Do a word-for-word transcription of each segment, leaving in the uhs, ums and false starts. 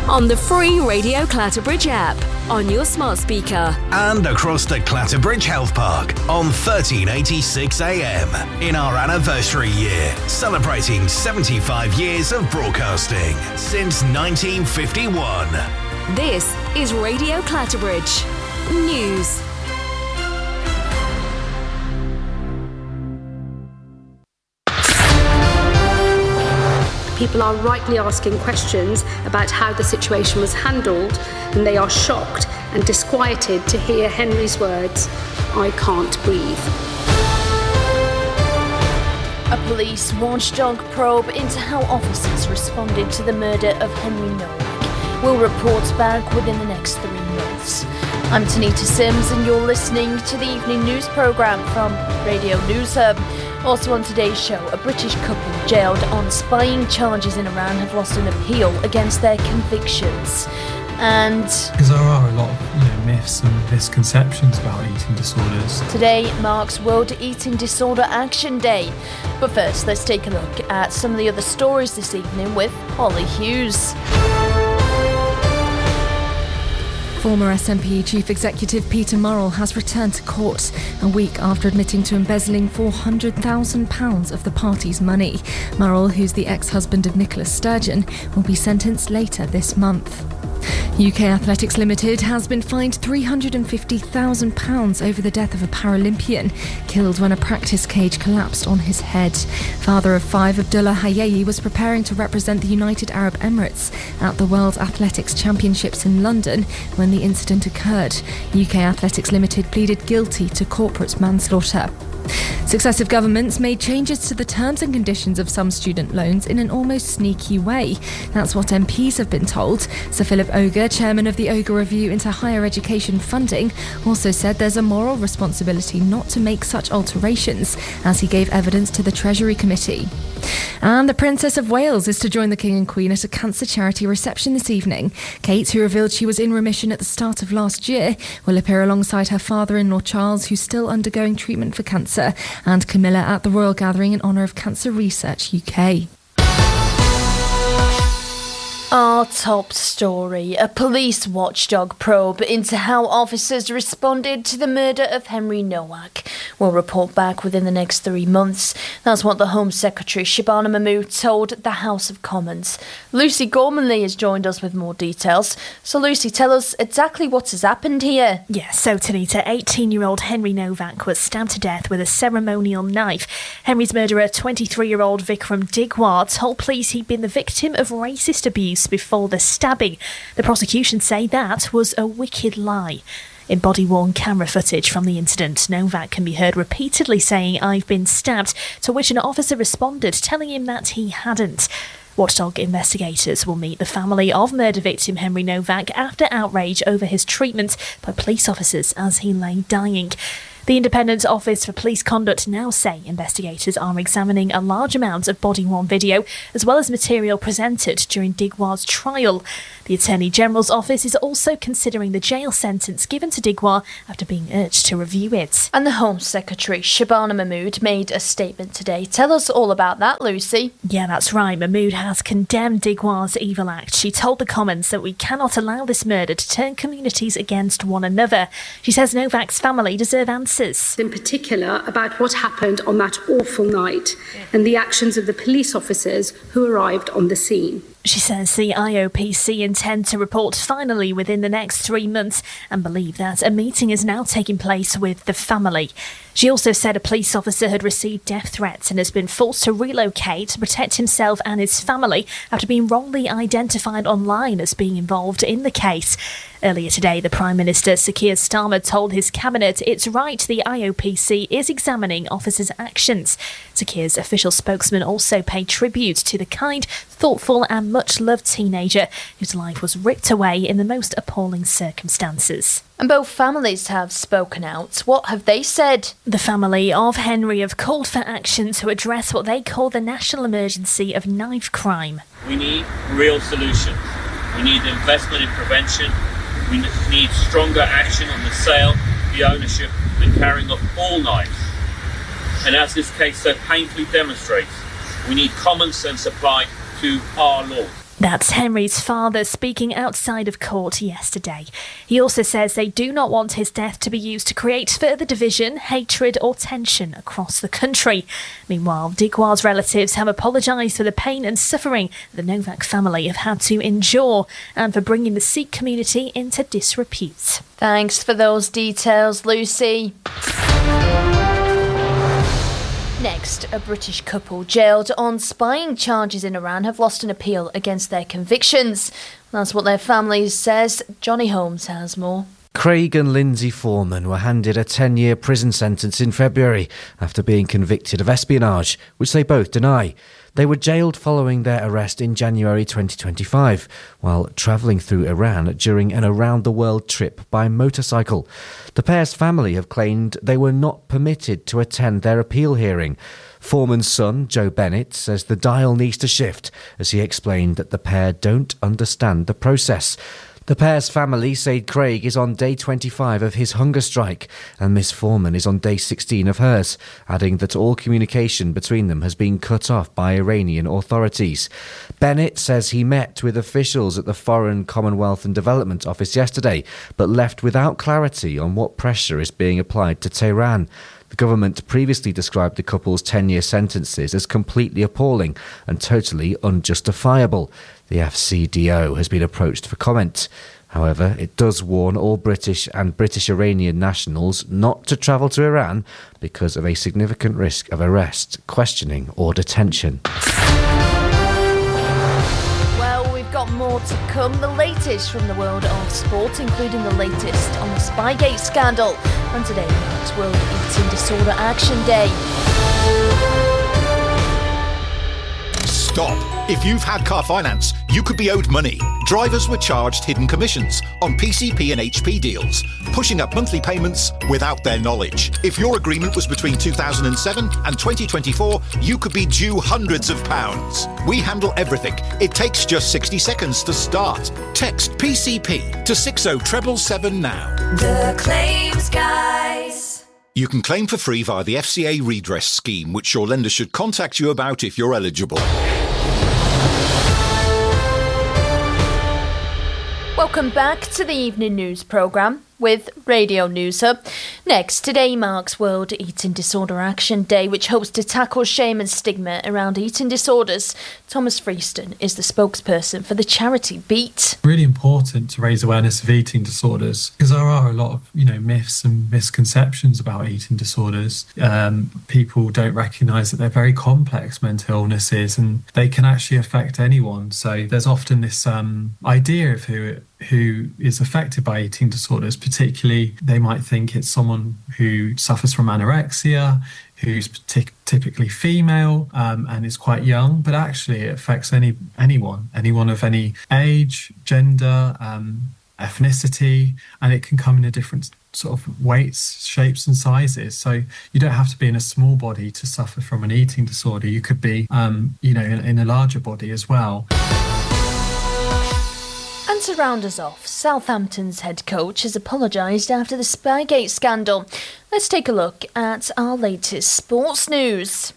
on the free Radio Clatterbridge app, on your smart speaker, and across the Clatterbridge Health Park on thirteen eighty-six A M in our anniversary year, celebrating seventy-five years of broadcasting since nineteen fifty-one. This is Radio Clatterbridge News. People are rightly asking questions about how the situation was handled, and they are shocked and disquieted to hear Henry's words, "I can't breathe." A police watchdog probe into how officers responded to the murder of Henry Nowak will report back within the next three months. I'm Tanita Sims, and you're listening to the evening news programme from Radio News Hub. Also on today's show, a British couple jailed on spying charges in Iran have lost an appeal against their convictions. And because there are a lot of you know, myths and misconceptions about eating disorders. Today marks World Eating Disorder Action Day. But first, let's take a look at some of the other stories this evening with Holly Hughes. Former S N P Chief Executive Peter Murrell has returned to court a week after admitting to embezzling four hundred thousand pounds of the party's money. Murrell, who's the ex-husband of Nicola Sturgeon, will be sentenced later this month. U K Athletics Limited has been fined three hundred fifty thousand pounds over the death of a Paralympian killed when a practice cage collapsed on his head. Father of five, Abdullah Hayeyi, was preparing to represent the United Arab Emirates at the World Athletics Championships in London when the incident occurred. U K Athletics Limited pleaded guilty to corporate manslaughter. Successive governments made changes to the terms and conditions of some student loans in an almost sneaky way. That's what M Ps have been told. Sir Philip Oger, chairman of the Oger Review into Higher Education Funding, also said there's a moral responsibility not to make such alterations, as he gave evidence to the Treasury Committee. And the Princess of Wales is to join the King and Queen at a cancer charity reception this evening. Kate, who revealed she was in remission at the start of last year, will appear alongside her father-in-law Charles, who's still undergoing treatment for cancer, and Camilla at the Royal Gathering in honour of Cancer Research U K. Our top story, a police watchdog probe into how officers responded to the murder of Henry Nowak will report back within the next three months. That's what the Home Secretary Shabana Mahmood told the House of Commons. Lucy Gormanley has joined us with more details. So Lucy, tell us exactly what has happened here. Yes, so Tanita, eighteen-year-old Henry Nowak was stabbed to death with a ceremonial knife. Henry's murderer, twenty-three-year-old Vikram Digwar, told police he'd been the victim of racist abuse before the stabbing. The prosecution say that was a wicked lie. In body-worn camera footage from the incident, Nowak can be heard repeatedly saying, "I've been stabbed," to which an officer responded, telling him that he hadn't. Watchdog investigators will meet the family of murder victim Henry Nowak after outrage over his treatment by police officers as he lay dying. The Independent Office for Police Conduct now say investigators are examining a large amount of body-worn video as well as material presented during Digwar's trial. The Attorney General's office is also considering the jail sentence given to Digwar after being urged to review it. And the Home Secretary Shabana Mahmood made a statement today. Tell us all about that, Lucy. Yeah, that's right. Mahmood has condemned Digwar's evil act. She told the Commons that we cannot allow this murder to turn communities against one another. She says Nowak's family deserve answers. In particular, about what happened on that awful night and the actions of the police officers who arrived on the scene. She says the I O P C intend to report finally within the next three months and believe that a meeting is now taking place with the family. She also said a police officer had received death threats and has been forced to relocate to protect himself and his family after being wrongly identified online as being involved in the case. Earlier today, the Prime Minister, Sir Keir Starmer, told his cabinet it's right the I O P C is examining officers' actions. Sir Keir's official spokesman also paid tribute to the kind, thoughtful and much-loved teenager whose life was ripped away in the most appalling circumstances. And both families have spoken out. What have they said? The family of Henry have called for action to address what they call the national emergency of knife crime. We need real solutions. We need investment in prevention. We need stronger action on the sale, the ownership and carrying of all knives. And as this case so painfully demonstrates, we need common sense applied to our law. That's Henry's father speaking outside of court yesterday. He also says they do not want his death to be used to create further division, hatred or tension across the country. Meanwhile, Digweed's relatives have apologised for the pain and suffering the Novak family have had to endure and for bringing the Sikh community into disrepute. Thanks for those details, Lucy. Next, a British couple jailed on spying charges in Iran have lost an appeal against their convictions. That's what their family says. Johnny Holmes has more. Craig and Lindsay Foreman were handed a ten-year prison sentence in February after being convicted of espionage, which they both deny. They were jailed following their arrest in January twenty twenty-five, while travelling through Iran during an around-the-world trip by motorcycle. The pair's family have claimed they were not permitted to attend their appeal hearing. Foreman's son, Joe Bennett, says the dial needs to shift, as he explained that the pair don't understand the process. The pair's family say Craig is on day twenty-five of his hunger strike and Miss Foreman is on day sixteen of hers, adding that all communication between them has been cut off by Iranian authorities. Bennett says he met with officials at the Foreign, Commonwealth and Development Office yesterday, but left without clarity on what pressure is being applied to Tehran. The government previously described the couple's ten-year sentences as completely appalling and totally unjustifiable. The F C D O has been approached for comment. However, it does warn all British and British Iranian nationals not to travel to Iran because of a significant risk of arrest, questioning or detention. Well, we've got more to come. The latest from the world of sport, including the latest on the Spygate scandal. And today marks World Eating Disorder Action Day. Stop. If you've had car finance, you could be owed money. Drivers were charged hidden commissions on P C P and H P deals, pushing up monthly payments without their knowledge. If your agreement was between two thousand seven and twenty twenty-four, you could be due hundreds of pounds. We handle everything. It takes just sixty seconds to start. Text P C P to six oh seven seven now. The Claims Guys. You can claim for free via the F C A redress scheme, which your lender should contact you about if you're eligible. Welcome back to the evening news programme with Radio News Hub. Next, today marks World Eating Disorder Action Day, which hopes to tackle shame and stigma around eating disorders. Thomas Freeston is the spokesperson for the charity Beat. Really important to raise awareness of eating disorders because there are a lot of, you know, myths and misconceptions about eating disorders. Um, people don't recognise that they're very complex mental illnesses and they can actually affect anyone. So there's often this um, idea of who who is affected by eating disorders. Particularly, they might think it's someone who suffers from anorexia, who's partic- typically female um, and is quite young, but actually it affects any anyone, anyone of any age, gender, um, ethnicity, and it can come in a different sort of weights, shapes and sizes. So you don't have to be in a small body to suffer from an eating disorder. You could be, um, you know, in, in a larger body as well. And to round us off, Southampton's head coach has apologised after the Spygate scandal. Let's take a look at our latest sports news.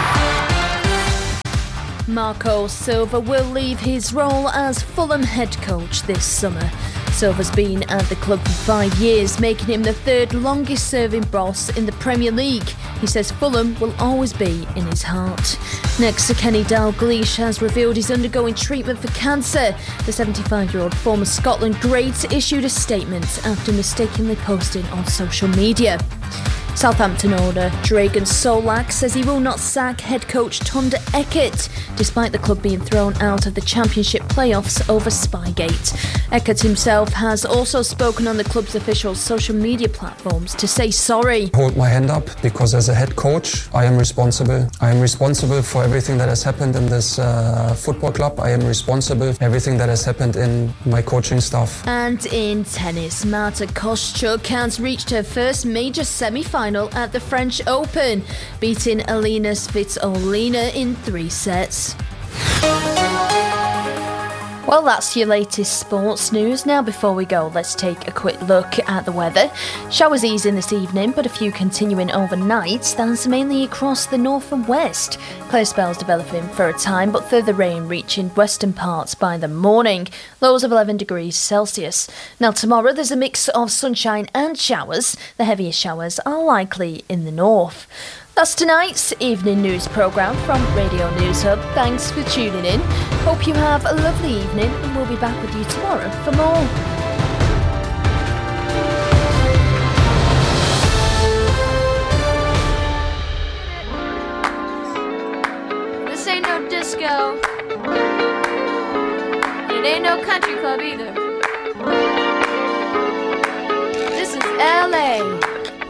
Marco Silva will leave his role as Fulham head coach this summer. Silva's been at the club for five years, making him the third longest serving boss in the Premier League. He says Fulham will always be in his heart. Next, Kenny Dalglish has revealed he's undergoing treatment for cancer. The seventy-five-year-old former Scotland great issued a statement after mistakenly posting on social media. Southampton owner Dragan Solak says he will not sack head coach Tunde Eckert, despite the club being thrown out of the Championship playoffs over Spygate. Eckert himself has also spoken on the club's official social media platforms to say sorry. Hold my hand up because as a head coach I am responsible. I am responsible for everything that has happened in this uh, football club. I am responsible for everything that has happened in my coaching staff. And in tennis, Marta Kostyuk has reached her first major semi-final at the French Open, beating Alina Svitolina in three sets. Well, that's your latest sports news. Now, before we go, let's take a quick look at the weather. Showers easing this evening, but a few continuing overnight. That's mainly across the north and west. Clear spells developing for a time, but further rain reaching western parts by the morning. Lows of eleven degrees Celsius. Now, tomorrow there's a mix of sunshine and showers. The heaviest showers are likely in the north. That's tonight's evening news programme from Radio News Hub. Thanks for tuning in. Hope you have a lovely evening, and we'll be back with you tomorrow for more. This ain't no disco. It ain't no country club either. This is L A